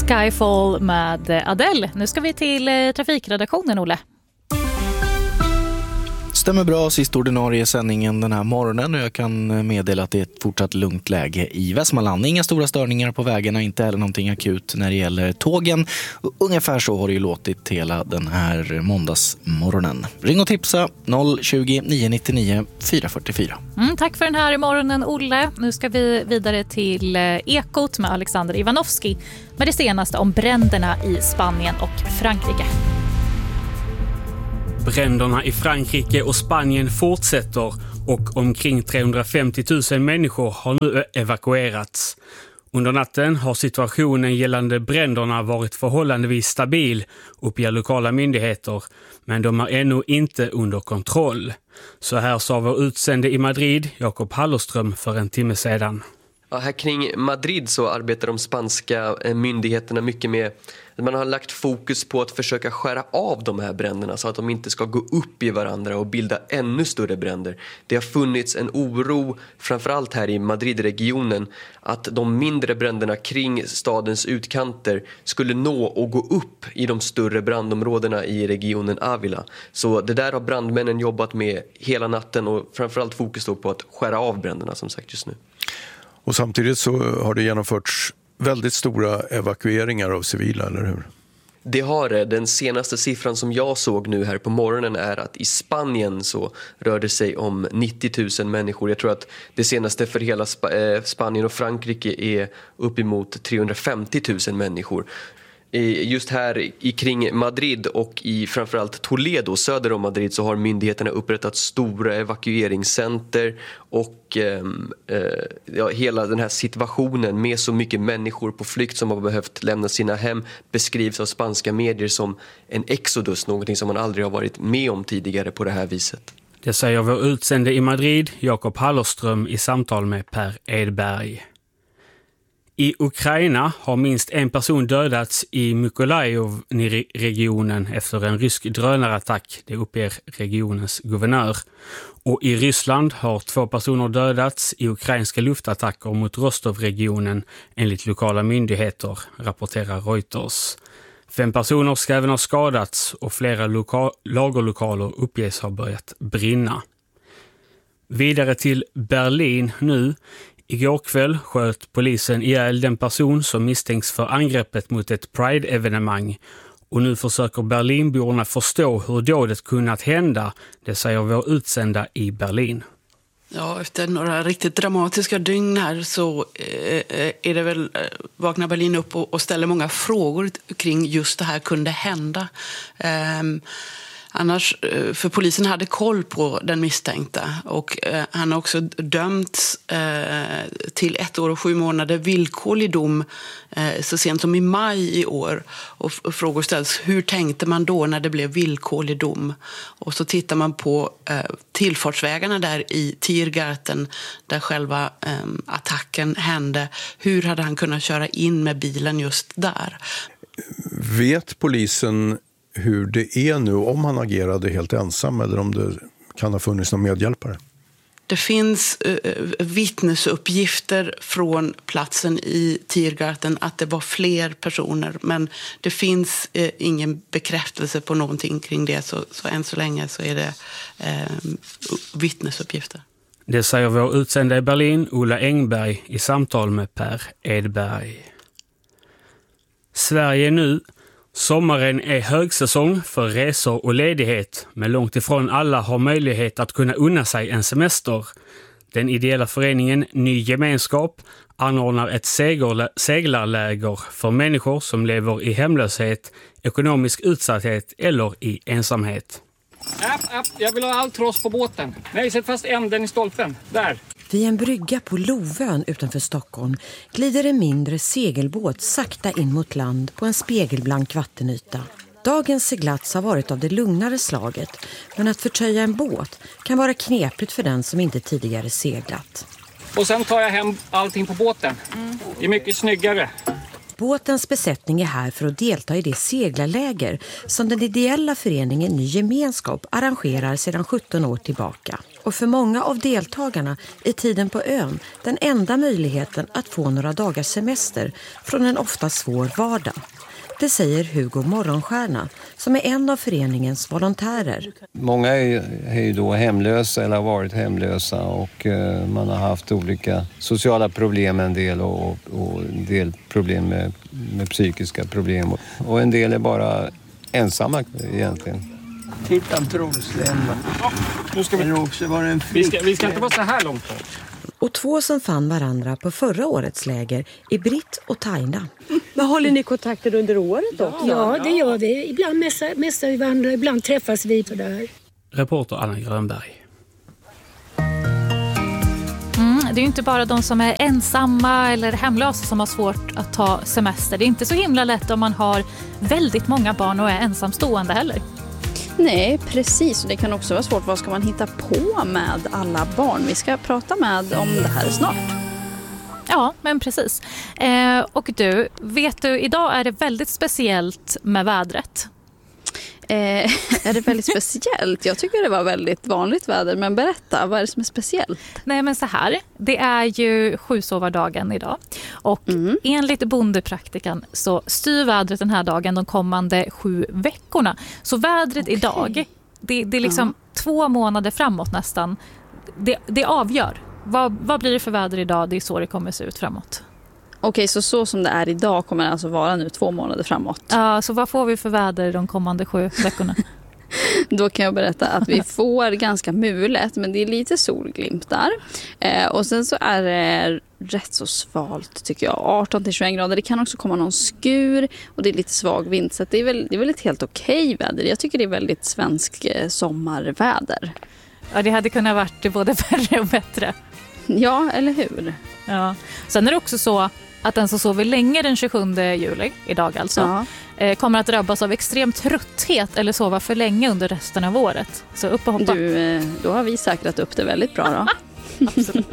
Skyfall med Adele. Nu ska vi till trafikredaktionen, Olle. Stämmer bra, sist ordinarie sändningen den här morgonen och jag kan meddela att det är ett fortsatt lugnt läge i Västmanland. Inga stora störningar på vägarna, inte heller någonting akut när det gäller tågen. Ungefär så har det ju låtit hela den här måndagsmorgonen. Ring och tipsa 020 999 444. Tack för den här morgonen, Olle. Nu ska vi vidare till Ekot med Alexander Ivanovski med det senaste om bränderna i Spanien och Frankrike. Bränderna i Frankrike och Spanien fortsätter och omkring 350 000 människor har nu evakuerats. Under natten har situationen gällande bränderna varit förhållandevis stabil, uppger lokala myndigheter, men de är ännu inte under kontroll. Så här sa vår utsände i Madrid, Jakob Hallerström, för en timme sedan. Ja, här kring Madrid så arbetar de spanska myndigheterna mycket med man har lagt fokus på att försöka skära av de här bränderna så att de inte ska gå upp i varandra och bilda ännu större bränder. Det har funnits en oro, framförallt här i Madridregionen, att de mindre bränderna kring stadens utkanter skulle nå och gå upp i de större brandområdena i regionen Ávila. Så det där har brandmännen jobbat med hela natten och framförallt fokus då på att skära av bränderna som sagt just nu. Och samtidigt så har det genomförts väldigt stora evakueringar av civila, eller hur? Det har det. Den senaste siffran som jag såg nu här på morgonen är att i Spanien så rör det sig om 90 000 människor. Jag tror att det senaste för hela Spanien och Frankrike är uppemot 350 000 människor. Just här kring Madrid och i framförallt Toledo söder om Madrid så har myndigheterna upprättat stora evakueringscenter och hela den här situationen med så mycket människor på flykt som har behövt lämna sina hem beskrivs av spanska medier som en exodus, någonting som man aldrig har varit med om tidigare på det här viset. Det säger vår utsände i Madrid, Jakob Hallerström, i samtal med Per Edberg. I Ukraina har minst en person dödats i Mykolaiv-regionen efter en rysk drönarattack, det uppger regionens guvernör. Och i Ryssland har 2 personer dödats i ukrainska luftattacker mot Rostov-regionen enligt lokala myndigheter, rapporterar Reuters. 5 personer ska även ha skadats och flera lagerlokaler uppges ha börjat brinna. Vidare till Berlin nu. Igår kväll sköt polisen ihjäl den person som misstänks för angreppet mot ett Pride-evenemang. Och nu försöker Berlinborna förstå hur dådet kunnat hända, det säger vår utsända i Berlin. Ja, efter några riktigt dramatiska dygn här så är det väl vaknar Berlin upp och ställer många frågor kring just det här kunde hända. Annars, för polisen hade koll på den misstänkta och han har också dömts till 1 år och 7 månader villkorlig dom så sent som i maj i år. Och frågor ställs, hur tänkte man då när det blev villkorlig dom? Och så tittar man på tillfartsvägarna där i Tiergarten där själva attacken hände. Hur hade han kunnat köra in med bilen just där? Vet polisen hur det är nu, om han agerade helt ensam eller om det kan ha funnits någon medhjälpare? Det finns vittnesuppgifter från platsen i Tiergarten att det var fler personer, men det finns ingen bekräftelse på någonting kring det, så än så länge så är det vittnesuppgifter. Det säger vår utsända i Berlin, Ola Engberg, i samtal med Per Edberg. Sverige nu. Sommaren är högsäsong för resor och ledighet, men långt ifrån alla har möjlighet att kunna unna sig en semester. Den ideella föreningen Ny Gemenskap anordnar ett seglarläger för människor som lever i hemlöshet, ekonomisk utsatthet eller i ensamhet. Jag vill ha all tross på båten. Nej, sätt fast änden i stolpen. Där. Vid en brygga på Lovön utanför Stockholm glider en mindre segelbåt sakta in mot land på en spegelblank vattenyta. Dagens seglats har varit av det lugnare slaget, men att förtöja en båt kan vara knepigt för den som inte tidigare seglat. Och sen tar jag hem allting på båten. Det är mycket snyggare. Båtens besättning är här för att delta i det seglarläger som den ideella föreningen Ny Gemenskap arrangerar sedan 17 år tillbaka. Och för många av deltagarna är tiden på ön den enda möjligheten att få några dagars semester från en ofta svår vardag. Det säger Hugo Morgonstjärna som är en av föreningens volontärer. Många är ju då hemlösa eller har varit hemlösa och man har haft olika sociala problem en del och en del problem med psykiska problem. Och en del är bara ensamma egentligen. Titta en trollslämma. Nu ska vi också vara en vi ska inte vara så här långt bort. Och två som fann varandra på förra årets läger är Britt och Taina. Men håller ni kontakter under året också? Ja, det gör vi. Ibland mässar vi varandra, ibland träffas vi på det här. Reporter Anna Grönberg. Det är ju inte bara de som är ensamma eller hemlösa som har svårt att ta semester. Det är inte så himla lätt om man har väldigt många barn och är ensamstående heller. Nej, precis. Och det kan också vara svårt. Vad ska man hitta på med alla barn? Vi ska prata med om det här snart. Ja, men precis. Och du, vet du, idag är det väldigt speciellt med vädret. Är det väldigt speciellt? Jag tycker det var väldigt vanligt väder, men berätta, vad är det som är speciellt? Nej, men så här, det är ju sjusovardagen idag och enligt bondepraktikan så styr vädret den här dagen de kommande 7 veckorna. Så vädret idag, det är liksom 2 månader framåt nästan, det avgör. Vad blir det för väder idag? Det är så det kommer se ut framåt. Okej, så som det är idag kommer det alltså vara nu 2 månader framåt. Ja, så vad får vi för väder de kommande 7 veckorna? Då kan jag berätta att vi får ganska mulet, men det är lite solglimtar. Och sen så är det rätt så svalt tycker jag, 18-21 grader. Det kan också komma någon skur och det är lite svag vind. Så det är väl ett helt okej väder. Jag tycker det är väldigt svensk sommarväder. Ja, det hade kunnat varit både värre och bättre. Ja, eller hur? Ja. Sen är det också så att den som sover länge den 27 juli, idag alltså, kommer att drabbas av extrem trötthet eller sova för länge under resten av året. Så upp och hoppa. Då har vi säkrat upp det väldigt bra då. Absolut.